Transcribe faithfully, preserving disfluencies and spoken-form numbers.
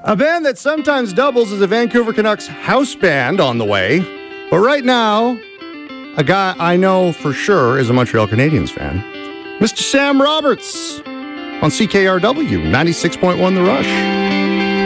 A band that sometimes doubles as a Vancouver Canucks house band on the way. But right now, a guy I know for sure is a Montreal Canadiens fan. Mister Sam Roberts on C K R W, ninety-six point one The Rush.